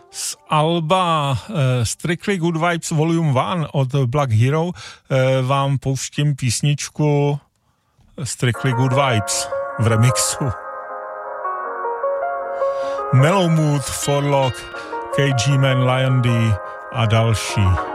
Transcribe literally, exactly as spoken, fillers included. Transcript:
Z alba uh, Strictly Good Vibes Volume one od Black Hero uh, vám pouštím písničku Strictly Good Vibes v remixu. Mellow Mood, Forlock, K G Man, Lion D a další.